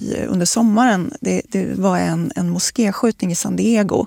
under sommaren. Det var en moskéskjutning i San Diego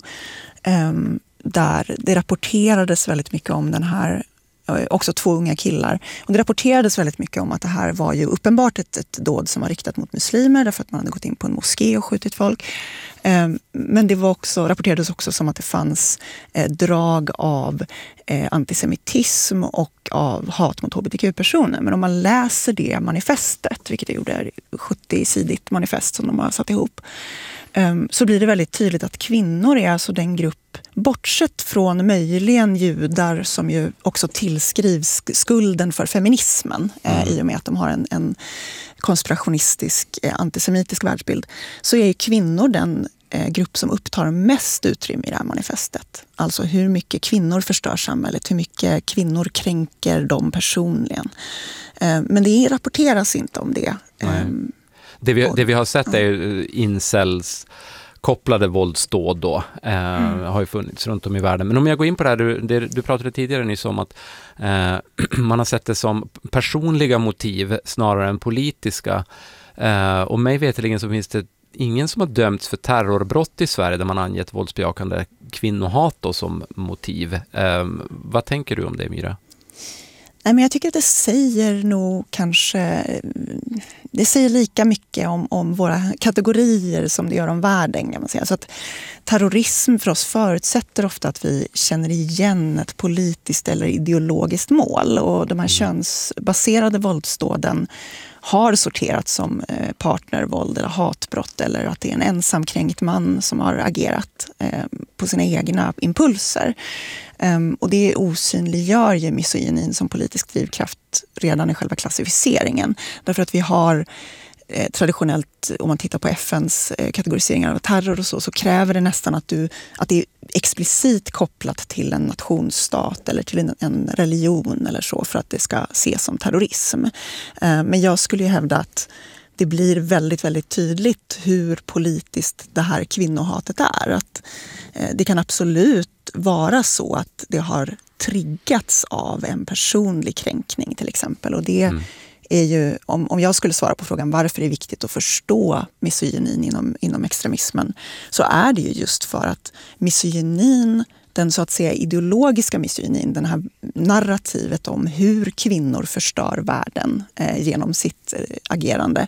där det rapporterades väldigt mycket om den här, också 2 unga killar. Och det rapporterades väldigt mycket om att det här var ju uppenbart ett dåd som var riktat mot muslimer därför att man hade gått in på en moské och skjutit folk. Men det rapporterades också som att det fanns drag av antisemitism och av hat mot hbtq-personer. Men om man läser det manifestet, vilket jag gjorde, 70-sidigt manifest som de har satt ihop, så blir det väldigt tydligt att kvinnor är alltså den grupp, bortsett från möjligen judar som ju också tillskrivs skulden för feminismen i och med att de har en konspirationistisk antisemitisk världsbild, så är ju kvinnor den grupp som upptar mest utrymme i det här manifestet. Alltså hur mycket kvinnor förstör samhället, hur mycket kvinnor kränker dem personligen. Men det rapporteras inte om det. Det vi har sett är ju incels kopplade våldsdåd då. Har ju funnits runt om i världen. Men om jag går in på det här, du pratade tidigare nyss om att man har sett det som personliga motiv snarare än politiska. Och mig veterligen så finns det ingen som har dömts för terrorbrott i Sverige där man angett våldsbejakande kvinnohat då som motiv. Vad tänker du om det, Myra? Nej, men jag tycker att det säger nog kanske, det säger lika mycket om våra kategorier som det gör om världen, kan man säga. Så att terrorism för oss förutsätter ofta att vi känner igen ett politiskt eller ideologiskt mål, och de här könsbaserade våldsdåden har sorterats som partnervåld eller hatbrott, eller att det är en ensamkränkt man som har agerat på sina egna impulser. Och det osynliggör ju misogynin som politisk drivkraft redan i själva klassificeringen. Därför att vi har traditionellt, om man tittar på FNs kategoriseringar av terror och så kräver det nästan att det är explicit kopplat till en nationsstat eller till en religion eller så för att det ska ses som terrorism. Men jag skulle ju hävda att det blir väldigt, väldigt tydligt hur politiskt det här kvinnohatet är. Att det kan absolut vara så att det har triggats av en personlig kränkning till exempel. Och det är ju, om jag skulle svara på frågan varför det är viktigt att förstå misogynin inom extremismen, så är det ju just för att misogynin, den så att säga ideologiska misogynin, den här narrativet om hur kvinnor förstör världen genom sitt agerande,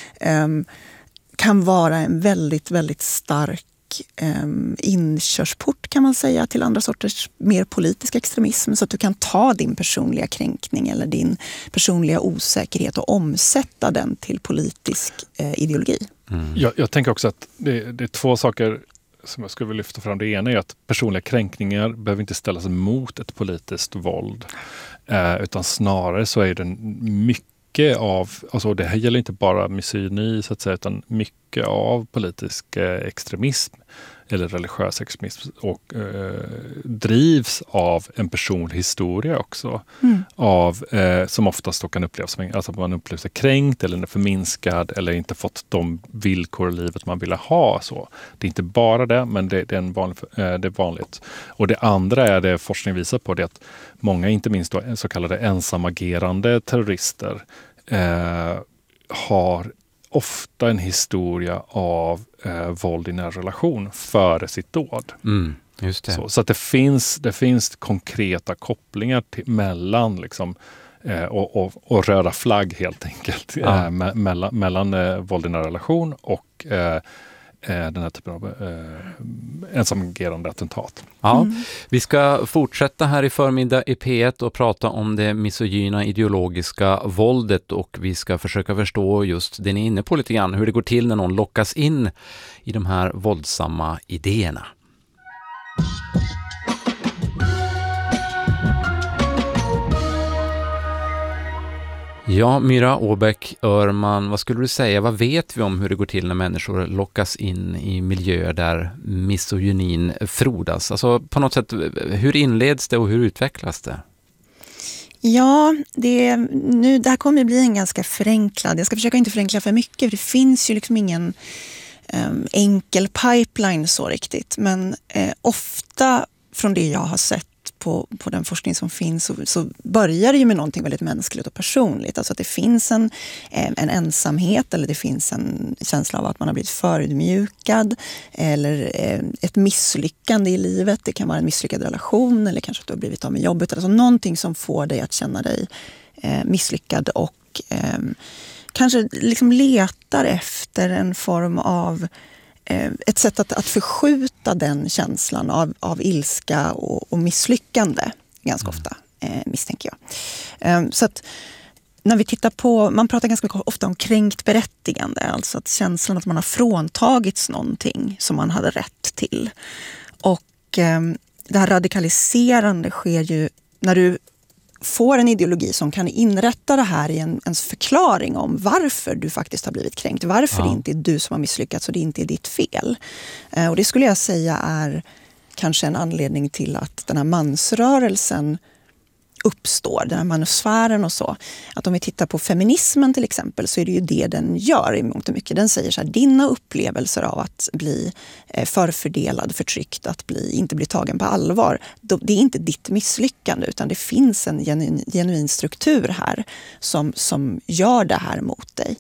kan vara en väldigt, väldigt stark inkörsport, kan man säga, till andra sorters mer politisk extremism, så att du kan ta din personliga kränkning eller din personliga osäkerhet och omsätta den till politisk ideologi. Jag tänker också att det är 2 saker som jag skulle vilja lyfta fram. Det ena är att personliga kränkningar behöver inte ställas mot ett politiskt våld, utan snarare så är det mycket av, alltså det här gäller inte bara misogyni så att säga, utan mycket av politisk extremism eller religiös extremism och drivs av en personlig historia också, av som oftast då kan upplevas som, alltså man upplever sig kränkt eller förminskad eller inte fått de villkor i livet man ville ha. Så det är inte bara det, men det är vanligt. Och det andra är det forskning visar på, det att många, inte minst då så kallade ensamagerande terrorister, har ofta en historia av våld i nära relation före sitt dåd. Just det. Så att det finns konkreta kopplingar mellan liksom, och röda flagg helt enkelt mellan våld i nära relation och den här typen av ensamagerande attentat. Ja, vi ska fortsätta här i förmiddag i P1 och prata om det misogyna ideologiska våldet, och vi ska försöka förstå just det ni är inne på lite grann, hur det går till när någon lockas in i de här våldsamma idéerna. Ja, Myra Åbäck-Öhrman, vad skulle du säga? Vad vet vi om hur det går till när människor lockas in i miljöer där misogynin frodas? Alltså på något sätt, hur inleds det och hur utvecklas det? Ja, det här kommer att bli en ganska förenklad. Jag ska försöka inte förenkla för mycket, för det finns ju liksom ingen enkel pipeline så riktigt. Men ofta från det jag har sett på den forskning som finns så börjar det ju med någonting väldigt mänskligt och personligt. Alltså att det finns en ensamhet eller det finns en känsla av att man har blivit förödmjukad eller ett misslyckande i livet. Det kan vara en misslyckad relation eller kanske att du har blivit av med jobbet. Alltså någonting som får dig att känna dig misslyckad och kanske liksom letar efter en form av ett sätt att förskjuta den känslan av ilska och misslyckande ganska ofta, misstänker jag. Så att när vi tittar på, man pratar ganska ofta om kränkt berättigande, alltså att känslan att man har fråntagits någonting som man hade rätt till. Och det här radikaliserande sker ju när du får en ideologi som kan inrätta det här i ens förklaring om varför du faktiskt har blivit kränkt. Varför det inte är du som har misslyckats och det inte är ditt fel. Och det skulle jag säga är kanske en anledning till att den här mansrörelsen uppstår, den här manusfären och så. Att om vi tittar på feminismen till exempel så är det ju det den gör i mångt och mycket. Den säger så här, dina upplevelser av att bli förfördelad, förtryckt, att inte bli tagen på allvar. Det är inte ditt misslyckande utan det finns en genuin struktur här som gör det här mot dig.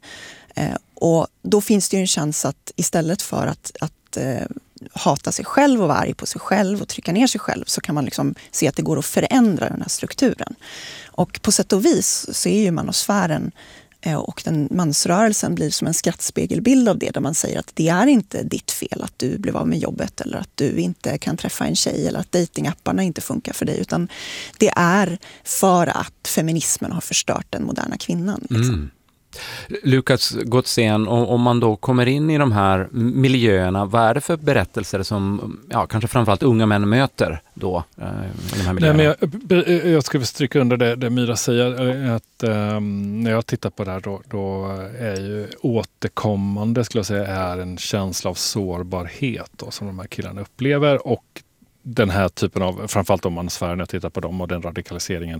Och då finns det ju en chans att istället för att hata sig själv och vara arg på sig själv och trycka ner sig själv så kan man liksom se att det går att förändra den här strukturen. Och på sätt och vis så är ju manosfären och den mansrörelsen blir som en skrattspegelbild av det där man säger att det är inte ditt fel att du blev av med jobbet eller att du inte kan träffa en tjej eller att datingapparna inte funkar för dig utan det är för att feminismen har förstört den moderna kvinnan. Liksom. Lukas Gotzén, om man då kommer in i de här miljöerna, vad är det för berättelser som kanske framförallt unga män möter då i de här miljöerna? Nej, men jag ska stryka under det Myra säger, att när jag tittar på det här då är ju återkommande, skulle jag säga, är en känsla av sårbarhet då, som de här killarna upplever och den här typen av, framförallt om man sfären, jag tittar på dem och den radikaliseringen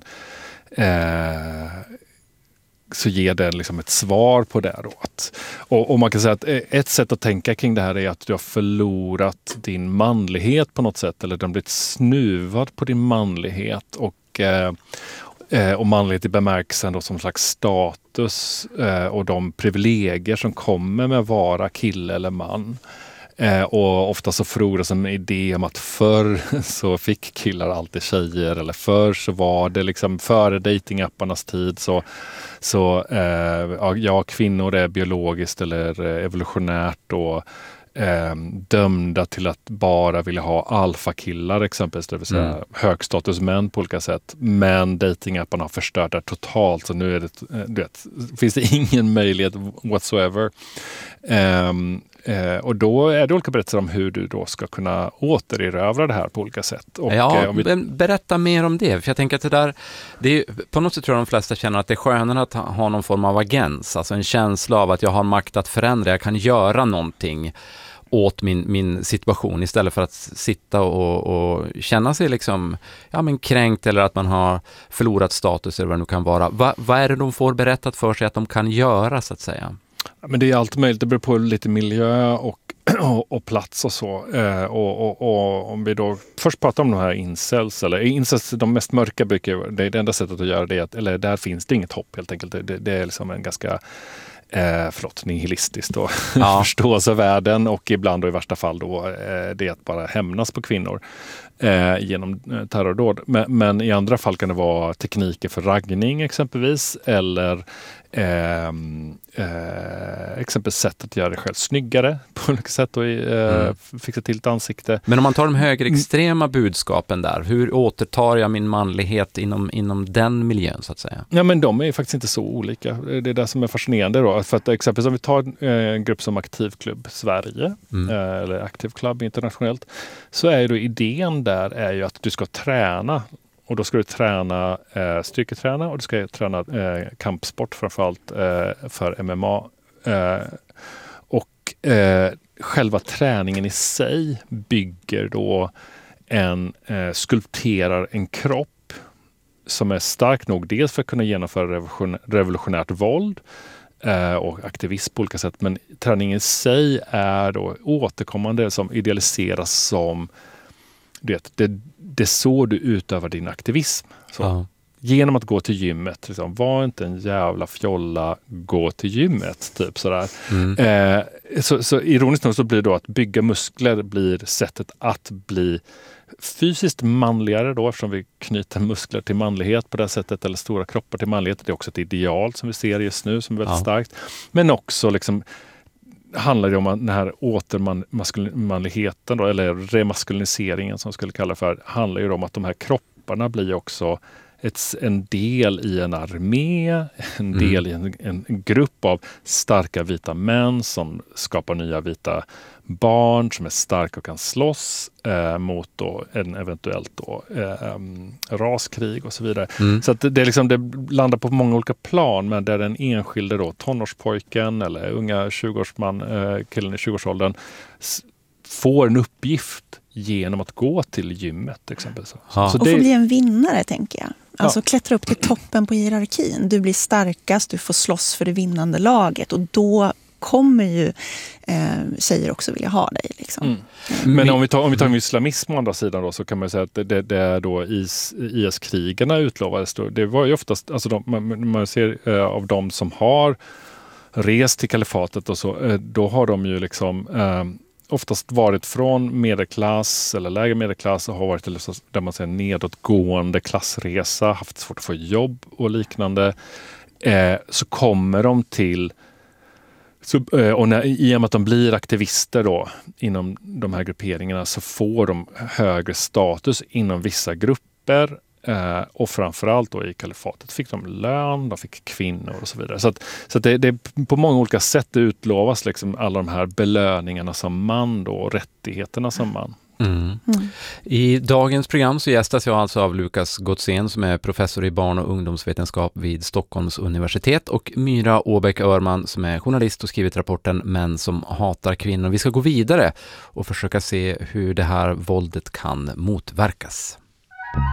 så ger det liksom ett svar på det. Och man kan säga att ett sätt att tänka kring det här är att du har förlorat din manlighet på något sätt. Eller du har blivit snuvad på din manlighet. Och manlighet i bemärkelsen då som slags status och de privilegier som kommer med att vara kille eller man. Och ofta så frodas en idé om att förr så fick killar alltid tjejer eller förr så var det liksom före datingapparnas tid så kvinnor är biologiskt eller evolutionärt och dömda till att bara vilja ha alfakillar exempelvis, det vill säga högstatusmän på olika sätt. Men datingapparna har förstört det totalt så nu är det, finns det ingen möjlighet whatsoever. Och då är det olika berättelser om hur du då ska kunna återerövra det här på olika sätt. Och, berätta mer om det. För jag tänker att på något sätt tror jag de flesta känner att det är skönare att ha någon form av agens. Alltså en känsla av att jag har makt att förändra. Jag kan göra någonting åt min situation istället för att sitta och känna sig liksom, kränkt eller att man har förlorat status eller vad det nu kan vara. Vad är det de får berättat för sig att de kan göra så att säga? Men det är allt möjligt, det beror på lite miljö och plats och så. Och om vi då först pratar om de här incels, de mest mörka brukar, det enda sättet att göra det, eller där finns det inget hopp helt enkelt. Det är liksom en ganska nihilistiskt och förståelse av världen och ibland och i värsta fall då det att bara hämnas på kvinnor genom terrordåd. Men i andra fall kan det vara tekniker för raggning exempelvis eller exempelvis sätt att göra det själv snyggare på olika sätt och fixa till ett ansikte. Men om man tar de högerextrema budskapen där, hur återtar jag min manlighet inom den miljön så att säga? Ja, men de är faktiskt inte så olika. Det är det som är fascinerande då. För att exempelvis om vi tar en grupp som Aktivklubb Sverige eller Active Club internationellt så är ju då idén där är ju att du ska träna. Och då ska du träna styrketräna och du ska träna kampsport framförallt för MMA. Och själva träningen i sig bygger då skulpterar en kropp som är stark nog dels för att kunna genomföra revolutionärt våld och aktivism på olika sätt. Men träningen i sig är då återkommande som idealiseras som det är så du utövar din aktivism. Så. Genom att gå till gymmet. Liksom, var inte en jävla fjolla, gå till gymmet. Typ sådär. Så ironiskt nog så blir det då att bygga muskler blir sättet att bli fysiskt manligare då, eftersom vi knyter muskler till manlighet på det sättet, eller stora kroppar till manlighet. Det är också ett ideal som vi ser just nu som är väldigt starkt. Men också liksom handlar det om den här återmanligheten då, eller remaskuliniseringen som man skulle kalla för, handlar ju om att de här kropparna blir också en del i en armé, en del i en grupp av starka vita män som skapar nya vita barn som är starka och kan slåss mot då en eventuellt då, raskrig och så vidare. Så att det landar på många olika plan, men där den enskilde då, tonårspojken eller unga 20-årsman, killen i 20-årsåldern får en uppgift genom att gå till gymmet exempelvis. Och få bli en vinnare, tänker jag. Alltså klättra upp till toppen på hierarkin. Du blir starkast, du får slåss för det vinnande laget, och då kommer ju tjejer också vilja ha dig. Liksom. Men om vi tar islamism å andra sidan då, så kan man säga att det är då IS-krigarna utlovades då. Det var ju oftast, alltså man ser av de som har rest till kalifatet och så, då har de ju liksom oftast varit från medelklass eller lägre medelklass och har varit där man säger nedåtgående klassresa, haft svårt att få jobb och liknande. Så kommer de till, i och med att de blir aktivister då inom de här grupperingarna, så får de högre status inom vissa grupper. Och framförallt då i kalifatet fick de lön, de fick kvinnor och så vidare. Så att det är på många olika sätt det utlovas liksom alla de här belöningarna som man då, och rättigheterna som man. I dagens program så gästas jag alltså av Lukas Gottsén som är professor i barn- och ungdomsvetenskap vid Stockholms universitet, och Myra Åbäck-Örman som är journalist och skrivit rapporten Män som hatar kvinnor. Vi ska gå vidare och försöka se hur det här våldet kan motverkas.